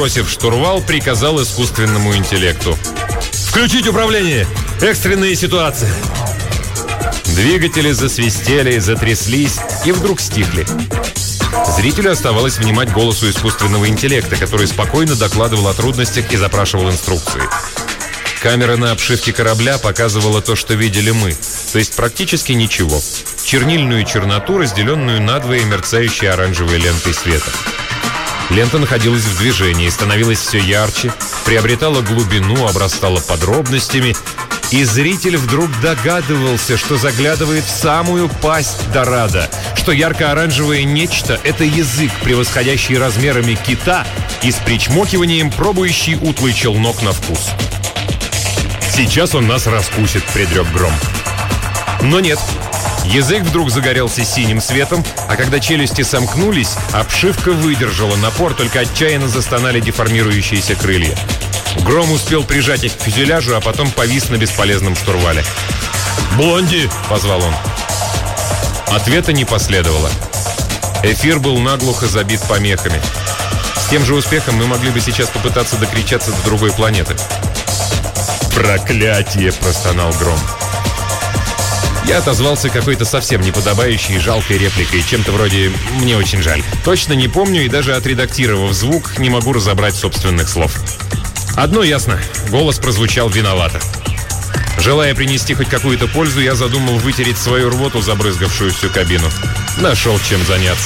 сбросив штурвал, приказал искусственному интеллекту: «Включить управление! Экстренные ситуации!» Двигатели засвистели, затряслись и вдруг стихли. Зрителю оставалось внимать голосу искусственного интеллекта, который спокойно докладывал о трудностях и запрашивал инструкции. Камера на обшивке корабля показывала то, что видели мы, то есть практически ничего. Чернильную черноту, разделенную надвое мерцающей оранжевой лентой света. Лента находилась в движении, становилась все ярче, приобретала глубину, обрастала подробностями, и зритель вдруг догадывался, что заглядывает в самую пасть Дорадо, что ярко-оранжевое нечто — это язык, превосходящий размерами кита и с причмокиванием пробующий утлый челнок на вкус. «Сейчас он нас раскусит», — предрек Гром. Но нет. Язык вдруг загорелся синим светом, а когда челюсти сомкнулись, обшивка выдержала напор, только отчаянно застонали деформирующиеся крылья. Гром успел прижать их к фюзеляжу, а потом повис на бесполезном штурвале. «Блонди!» — позвал он. Ответа не последовало. Эфир был наглухо забит помехами. С тем же успехом мы могли бы сейчас попытаться докричаться до другой планеты. «Проклятие!» — простонал Гром. Я отозвался какой-то совсем неподобающей и жалкой репликой, чем-то вроде «мне очень жаль». Точно не помню и даже отредактировав звук, не могу разобрать собственных слов. Одно ясно — голос прозвучал виновато. Желая принести хоть какую-то пользу, я задумал вытереть свою рвоту, забрызгавшую всю кабину. Нашел чем заняться.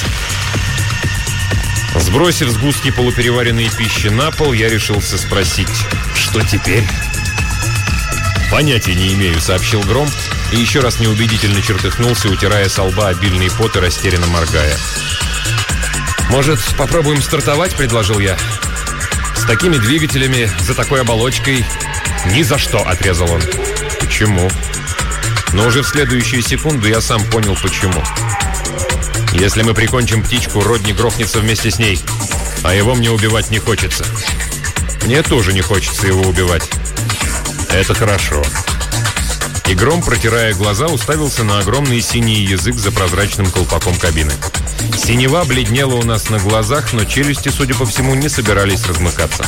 Сбросив сгустки полупереваренной пищи на пол, я решился спросить: «Что теперь?» «Понятия не имею», — сообщил Гром, и еще раз неубедительно чертыхнулся, утирая со лба обильный пот и растерянно моргая. «Может, попробуем стартовать?» — предложил я. «С такими двигателями, за такой оболочкой...» «Ни за что!» — отрезал он. «Почему?» Но уже в следующую секунду я сам понял, почему. «Если мы прикончим птичку, Родни грохнется вместе с ней, а его мне убивать не хочется. Мне тоже не хочется его убивать». «Это хорошо». И Гром, протирая глаза, уставился на огромный синий язык за прозрачным колпаком кабины. Синева бледнела у нас на глазах, но челюсти, судя по всему, не собирались размыкаться.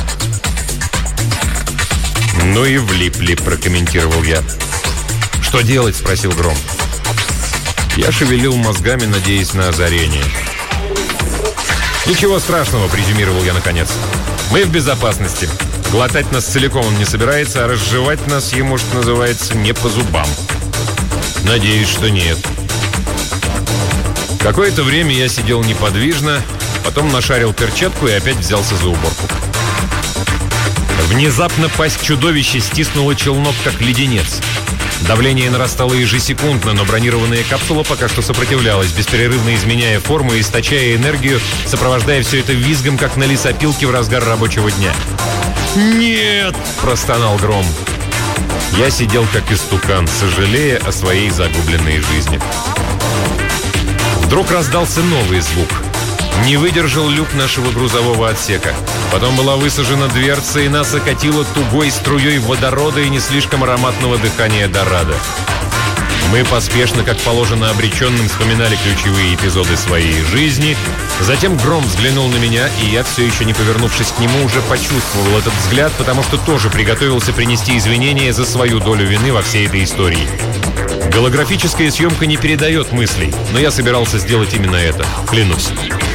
«Ну и влипли», — прокомментировал я. «Что делать?» — спросил Гром. Я шевелил мозгами, надеясь на озарение. «Ничего страшного», — презюмировал я наконец. «Мы в безопасности. Глотать нас целиком он не собирается, а разжевать нас ему, что называется, не по зубам». «Надеюсь, что нет». Какое-то время я сидел неподвижно, потом нашарил перчатку и опять взялся за уборку. Внезапно пасть чудовища стиснула челнок, как леденец. Давление нарастало ежесекундно, но бронированная капсула пока что сопротивлялась, бесперерывно изменяя форму и источая энергию, сопровождая все это визгом, как на лесопилке в разгар рабочего дня. «Нет!» – простонал Гром. Я сидел как истукан, сожалея о своей загубленной жизни. Вдруг раздался новый звук. Не выдержал люк нашего грузового отсека. Потом была высажена дверца, и нас окатило тугой струей водорода и не слишком ароматного дыхания Дорадо. Мы поспешно, как положено обреченным, вспоминали ключевые эпизоды своей жизни. Затем Гром взглянул на меня, и я, все еще не повернувшись к нему, уже почувствовал этот взгляд, потому что тоже приготовился принести извинения за свою долю вины во всей этой истории. Голографическая съемка не передает мыслей, но я собирался сделать именно это, клянусь.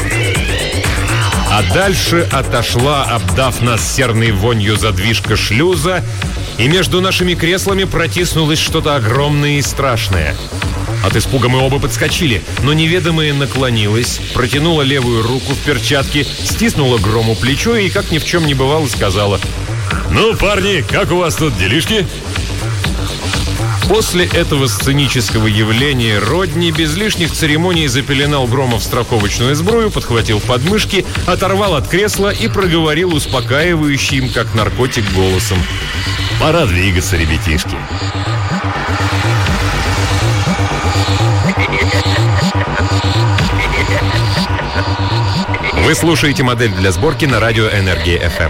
А дальше отошла, обдав нас серной вонью, задвижка шлюза, и между нашими креслами протиснулось что-то огромное и страшное. От испуга мы оба подскочили, но неведомое наклонилось, протянула левую руку в перчатке, стиснула Грому плечо и, как ни в чем не бывало, сказала: «Ну, парни, как у вас тут делишки?» После этого сценического явления Родни без лишних церемоний запеленал Грома в страховочную сбрую, подхватил подмышки, оторвал от кресла и проговорил успокаивающим, как наркотик, голосом: «Пора двигаться, ребятишки». Вы слушаете «Модель для сборки» на радио «Энергия FM».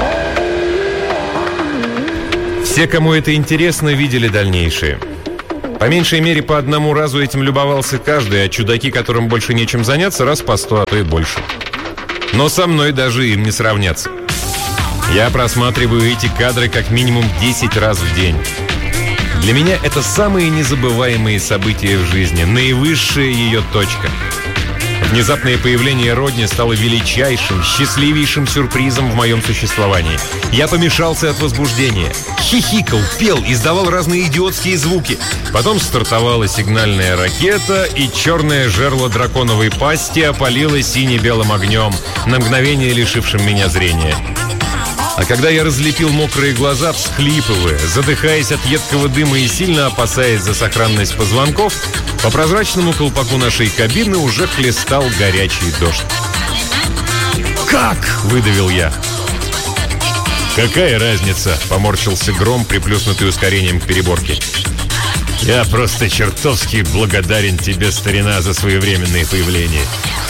Все, кому это интересно, видели дальнейшее. По меньшей мере, по одному разу этим любовался каждый, а чудаки, которым больше нечем заняться, раз по 100, а то и больше. Но со мной даже им не сравняться. Я просматриваю эти кадры как минимум 10 раз в день. Для меня это самые незабываемые события в жизни, наивысшая ее точка. Внезапное появление Родни стало величайшим, счастливейшим сюрпризом в моем существовании. Я помешался от возбуждения. Хихикал, пел, издавал разные идиотские звуки. Потом стартовала сигнальная ракета, и черное жерло драконовой пасти опалило сине-белым огнем, на мгновение лишившим меня зрения. А когда я разлепил мокрые глаза, всхлипывая, задыхаясь от едкого дыма и сильно опасаясь за сохранность позвонков, по прозрачному колпаку нашей кабины уже хлестал горячий дождь. «Как?» — выдавил я. «Какая разница?» — поморщился Гром, приплюснутый ускорением к переборке. «Я просто чертовски благодарен тебе, старина, за своевременное появление».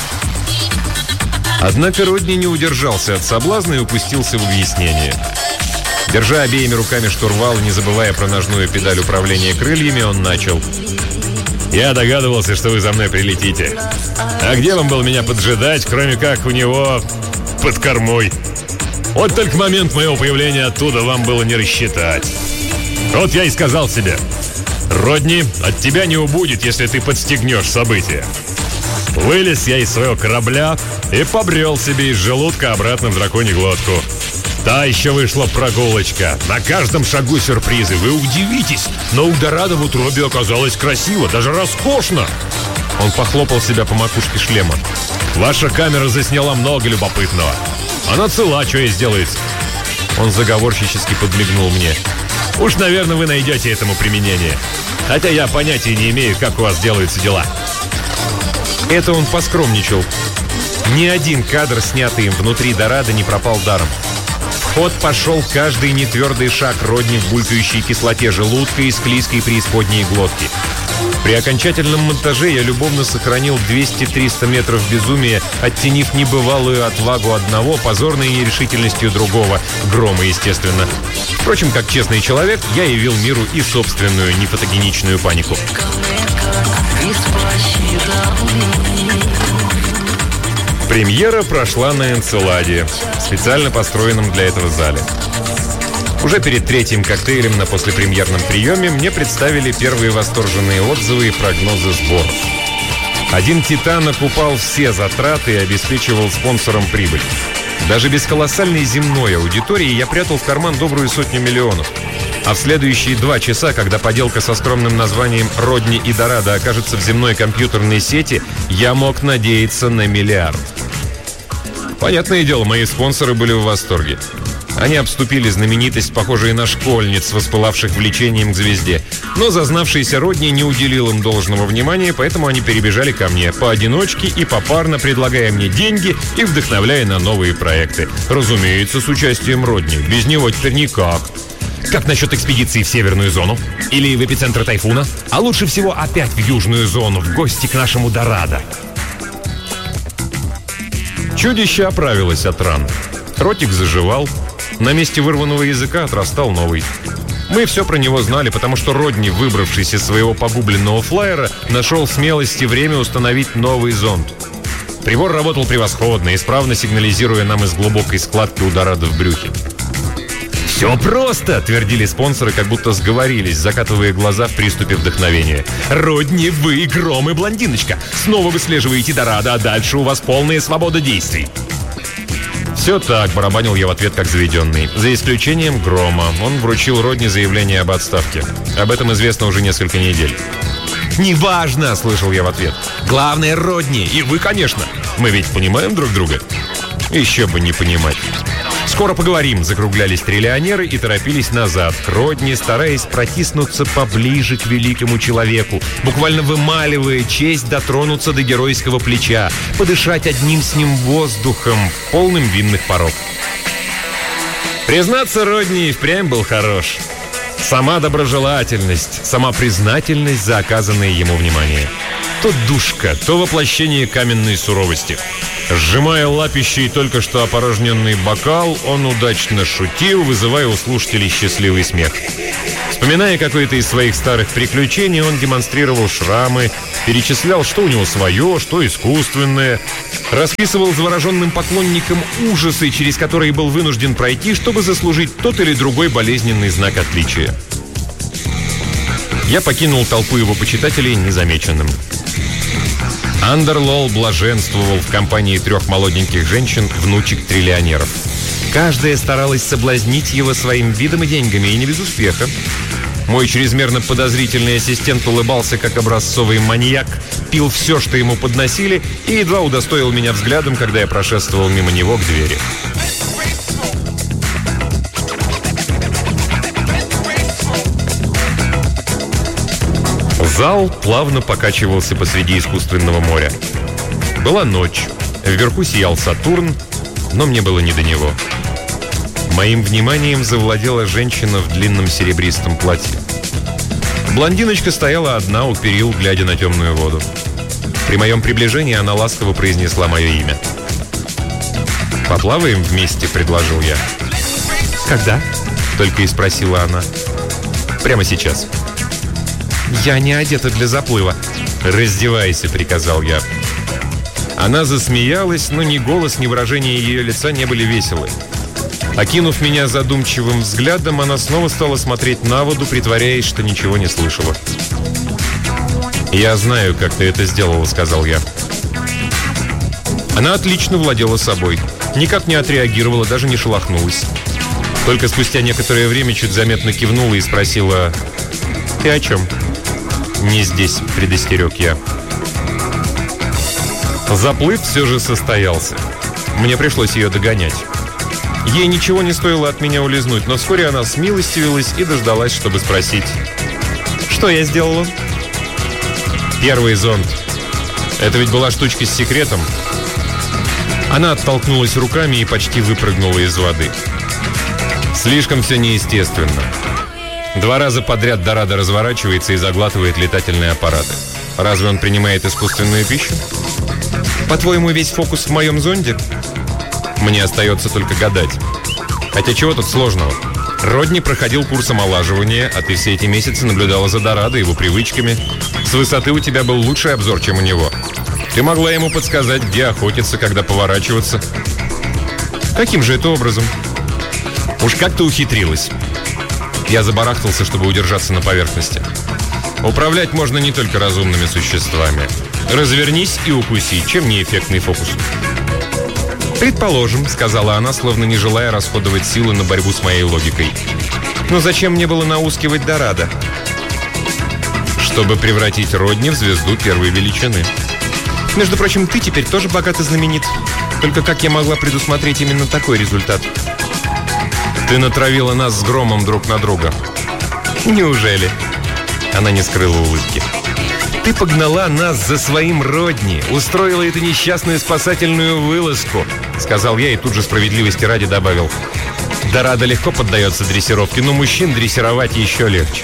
Однако Родни не удержался от соблазна и упустился в объяснение. Держа обеими руками штурвал, не забывая про ножную педаль управления крыльями, он начал. «Я догадывался, что вы за мной прилетите. А где вам было меня поджидать, кроме как у него под кормой? Вот только момент моего появления оттуда вам было не рассчитать. Вот я и сказал себе: Родни, от тебя не убудет, если ты подстегнешь события». Вылез я из своего корабля и побрел себе из желудка обратно в драконью глотку. Та еще вышла прогулочка. На каждом шагу сюрпризы. Вы удивитесь, но у Дорадо в утробе оказалось красиво, даже роскошно. Он похлопал себя по макушке шлема. Ваша камера засняла много любопытного. Она цела, что ей сделается. Он заговорщически подмигнул мне. Уж, наверное, вы найдете этому применение. Хотя я понятия не имею, как у вас делаются дела. Это он поскромничал. Ни один кадр, снятый им внутри Дорадо, не пропал даром. В ход пошел каждый нетвердый шаг Родни в булькающей кислоте желудка и склизкой преисподней глотки. При окончательном монтаже я любовно сохранил 200-300 метров безумия, оттенив небывалую отвагу одного, позорной нерешительностью другого, Грома, естественно. Впрочем, как честный человек, я явил миру и собственную нефотогеничную панику. Премьера прошла на Энцеладе, специально построенном для этого зале. Уже перед третьим коктейлем на послепремьерном приеме мне представили первые восторженные отзывы и прогнозы сборов. Один «Титан» окупал все затраты и обеспечивал спонсорам прибыль. Даже без колоссальной земной аудитории я прятал в карман добрую 100 миллионов. А в следующие 2 часа, когда поделка со скромным названием «Родни и Дорадо» окажется в земной компьютерной сети, я мог надеяться на миллиард. Понятное дело, мои спонсоры были в восторге. Они обступили знаменитость, похожие на школьниц, воспылавших влечением к звезде. Но зазнавшийся Родни не уделил им должного внимания, поэтому они перебежали ко мне поодиночке и попарно, предлагая мне деньги и вдохновляя на новые проекты. Разумеется, с участием Родни. Без него теперь никак. Как насчет экспедиции в северную зону? Или в эпицентр тайфуна? А лучше всего опять в южную зону, в гости к нашему Дорадо. Чудище оправилось от ран. Ротик заживал. На месте вырванного языка отрастал новый. Мы все про него знали, потому что Родни, выбравшись из своего погубленного флайера, нашел смелость и время установить новый зонд. Прибор работал превосходно, исправно сигнализируя нам из глубокой складки у Дорадо в брюхе. «Все просто!» — твердили спонсоры, как будто сговорились, закатывая глаза в приступе вдохновения. «Родни, вы, Гром и Блондиночка! Снова выслеживаете Дорадо, а дальше у вас полная свобода действий!» «Все так», — барабанил я в ответ как заведенный. За исключением Грома. Он вручил Родни заявление об отставке. Об этом известно уже несколько недель. «Неважно», — слышал я в ответ. «Главное, Родни. И вы, конечно. Мы ведь понимаем друг друга?» «Еще бы не понимать». «Скоро поговорим», — закруглялись триллионеры и торопились назад к Родни, стараясь протиснуться поближе к великому человеку, буквально вымаливая честь дотронуться до геройского плеча, подышать одним с ним воздухом, полным винных паров. Признаться, Родни и впрямь был хорош. Сама доброжелательность, сама признательность за оказанное ему внимание. То душка, то воплощение каменной суровости. Сжимая лапищей только что опорожненный бокал, он удачно шутил, вызывая у слушателей счастливый смех. Вспоминая какое-то из своих старых приключений, он демонстрировал шрамы, перечислял, что у него свое, что искусственное, расписывал завороженным поклонникам ужасы, через которые был вынужден пройти, чтобы заслужить тот или другой болезненный знак отличия. Я покинул толпу его почитателей незамеченным. Андерлол блаженствовал в компании 3 молоденьких женщин, внучек триллионеров. Каждая старалась соблазнить его своим видом и деньгами, и не без успеха. Мой чрезмерно подозрительный ассистент улыбался, как образцовый маньяк, пил все, что ему подносили, и едва удостоил меня взглядом, когда я прошествовал мимо него к двери. Зал плавно покачивался посреди искусственного моря. Была ночь. Вверху сиял Сатурн, но мне было не до него. Моим вниманием завладела женщина в длинном серебристом платье. Блондиночка стояла одна у перил, глядя на темную воду. При моем приближении она ласково произнесла мое имя. «Поплаваем вместе?» — предложил я. «Когда?» — только и спросила она. «Прямо сейчас». «Я не одета для заплыва». «Раздевайся», — приказал я. Она засмеялась, но ни голос, ни выражение ее лица не были веселы. Окинув меня задумчивым взглядом, она снова стала смотреть на воду, притворяясь, что ничего не слышала. «Я знаю, как ты это сделала», — сказал я. Она отлично владела собой. Никак не отреагировала, даже не шелохнулась. Только спустя некоторое время чуть заметно кивнула и спросила: «Ты о чем?» «Не здесь», — предостерег я. Заплыв все же состоялся. Мне пришлось ее догонять. Ей ничего не стоило от меня улизнуть, но вскоре она смилостивилась и дождалась, чтобы спросить: «Что я сделала?» «Первый зонд. Это ведь была штучка с секретом». Она оттолкнулась руками и почти выпрыгнула из воды. Слишком все неестественно. 2 раза подряд Дорадо разворачивается и заглатывает летательные аппараты. Разве он принимает искусственную пищу? По-твоему, весь фокус в моем зонде? Мне остается только гадать. Хотя чего тут сложного? Родни проходил курс омолаживания, а ты все эти месяцы наблюдала за Дорадо, его привычками. С высоты у тебя был лучший обзор, чем у него. Ты могла ему подсказать, где охотиться, когда поворачиваться. Каким же это образом? Уж как ты ухитрилась. Я забарахтался, чтобы удержаться на поверхности. Управлять можно не только разумными существами. Развернись и укуси, чем не эффектный фокус. «Предположим», — сказала она, словно не желая расходовать силы на борьбу с моей логикой. «Но зачем мне было наускивать Дорадо?» «Чтобы превратить Родни в звезду первой величины». «Между прочим, ты теперь тоже богат и знаменит. Только как я могла предусмотреть именно такой результат?» «Ты натравила нас с Громом друг на друга». «Неужели?» Она не скрыла улыбки. «Ты погнала нас за своим Родни, устроила эту несчастную спасательную вылазку», — сказал я и тут же справедливости ради добавил: «Дорадо легко поддается дрессировке, но мужчин дрессировать еще легче».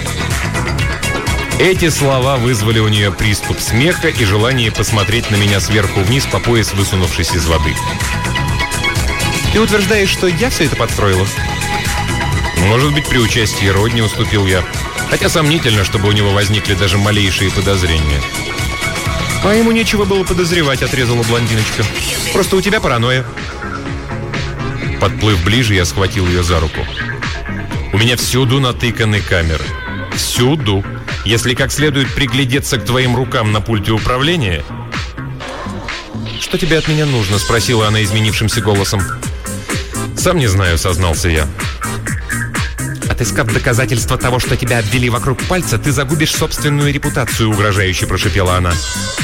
Эти слова вызвали у нее приступ смеха и желание посмотреть на меня сверху вниз, по пояс высунувшись из воды. «Ты утверждаешь, что я все это подстроила?» «Может быть, при участии Родни», — уступил я. Хотя сомнительно, чтобы у него возникли даже малейшие подозрения. «А ему нечего было подозревать», — отрезала блондиночка. «Просто у тебя паранойя». Подплыв ближе, я схватил ее за руку. «У меня всюду натыканы камеры. Всюду. Если как следует приглядеться к твоим рукам на пульте управления...» «Что тебе от меня нужно?» — спросила она изменившимся голосом. «Сам не знаю», — сознался я. «Отыскав доказательства того, что тебя обвели вокруг пальца, ты загубишь собственную репутацию», — угрожающе прошипела она.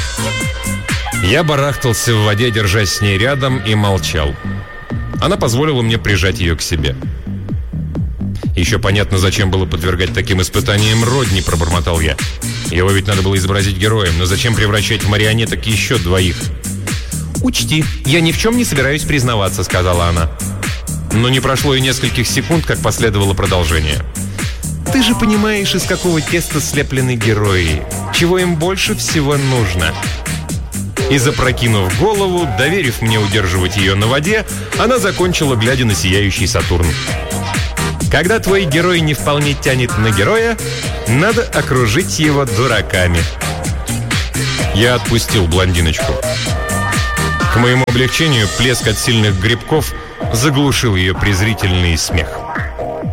Я барахтался в воде, держась с ней рядом, и молчал. Она позволила мне прижать ее к себе. «Еще понятно, зачем было подвергать таким испытаниям Родни», — пробормотал я. «Его ведь надо было изобразить героем, но зачем превращать в марионеток еще 2? «Учти, я ни в чем не собираюсь признаваться», — сказала она. Но не прошло и нескольких секунд, как последовало продолжение. «Ты же понимаешь, из какого теста слеплены герои. Чего им больше всего нужно?» И, запрокинув голову, доверив мне удерживать ее на воде, она закончила, глядя на сияющий Сатурн. Когда твой герой не вполне тянет на героя, надо окружить его дураками. Я отпустил блондиночку. К моему облегчению плеск от сильных грибков заглушил ее презрительный смех.